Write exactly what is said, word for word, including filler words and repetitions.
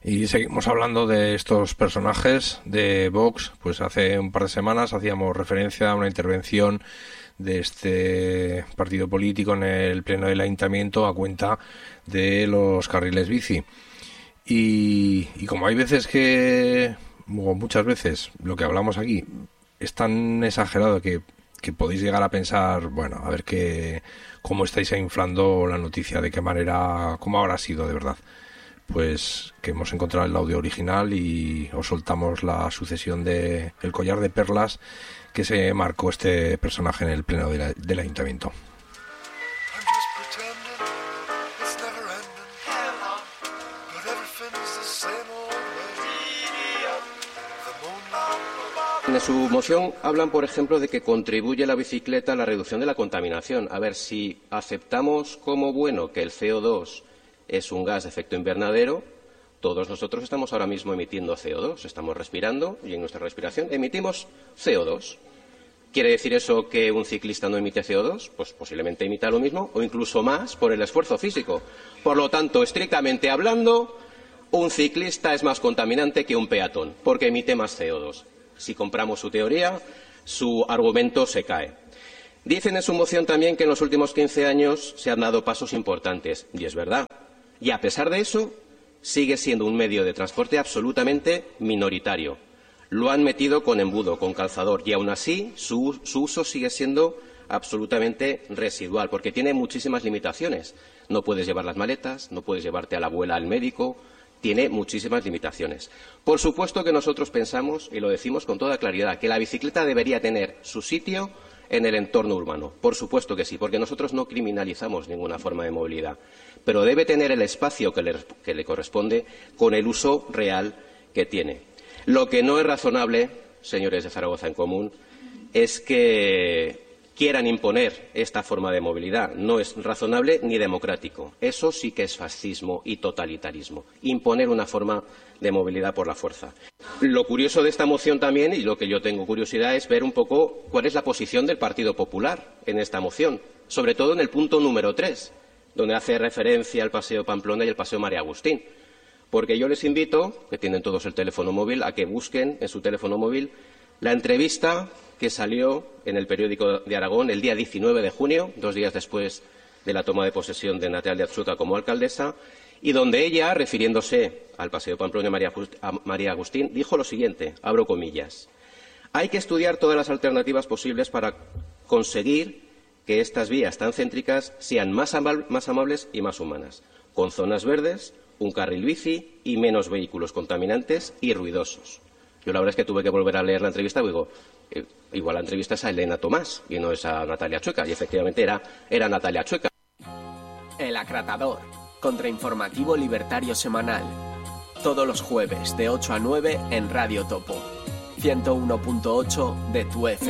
Y seguimos hablando de estos personajes de Vox. Pues hace un par de semanas hacíamos referencia a una intervención de este partido político en el pleno del ayuntamiento a cuenta de los carriles bici. Y, y como hay veces que, o muchas veces, lo que hablamos aquí es tan exagerado que, que podéis llegar a pensar, bueno, a ver qué, cómo estáis inflando la noticia, de qué manera, cómo habrá sido de verdad. Pues que hemos encontrado el audio original y os soltamos la sucesión de el collar de perlas que se marcó este personaje en el pleno de la, del ayuntamiento. En su moción hablan, por ejemplo, de que contribuye la bicicleta a la reducción de la contaminación. A ver, si aceptamos como bueno que el C O dos es un gas de efecto invernadero, todos nosotros estamos ahora mismo emitiendo C O dos, estamos respirando y en nuestra respiración emitimos C O dos. ¿Quiere decir eso que un ciclista no emite C O dos? Pues posiblemente emita lo mismo o incluso más por el esfuerzo físico. Por lo tanto, estrictamente hablando, un ciclista es más contaminante que un peatón porque emite más C O dos. Si compramos su teoría, su argumento se cae. Dicen en su moción también que en los últimos quince años se han dado pasos importantes, y es verdad. Y a pesar de eso, sigue siendo un medio de transporte absolutamente minoritario. Lo han metido con embudo, con calzador, y aún así su, su uso sigue siendo absolutamente residual, porque tiene muchísimas limitaciones. No puedes llevar las maletas, no puedes llevarte a la abuela al médico, tiene muchísimas limitaciones. Por supuesto que nosotros pensamos, y lo decimos con toda claridad, que la bicicleta debería tener su sitio en el entorno urbano. Por supuesto que sí, porque nosotros no criminalizamos ninguna forma de movilidad. Pero debe tener el espacio que le, que le corresponde con el uso real que tiene. Lo que no es razonable, señores de Zaragoza en Común, es que quieran imponer esta forma de movilidad. No es razonable ni democrático. Eso sí que es fascismo y totalitarismo. Imponer una forma de movilidad por la fuerza. Lo curioso de esta moción también, y lo que yo tengo curiosidad, es ver un poco cuál es la posición del Partido Popular en esta moción, sobre todo en el punto número tres, donde hace referencia al Paseo Pamplona y el Paseo María Agustín. Porque yo les invito, que tienen todos el teléfono móvil, a que busquen en su teléfono móvil la entrevista que salió en el periódico de Aragón el día diecinueve de junio, dos días después de la toma de posesión de Natalia Atsuta como alcaldesa, y donde ella, refiriéndose al Paseo Pamplona y María Agustín, dijo lo siguiente, abro comillas: hay que estudiar todas las alternativas posibles para conseguir que estas vías tan céntricas sean más, ama más amables y más humanas, con zonas verdes, un carril bici y menos vehículos contaminantes y ruidosos. Yo la verdad es que tuve que volver a leer la entrevista y digo, eh, igual la entrevista es a Elena Tomás y no es a Natalia Chueca, y efectivamente era, era Natalia Chueca. El Acratador, contrainformativo libertario semanal. Todos los jueves de ocho a nueve en Radio Topo, ciento uno punto ocho de tu F M.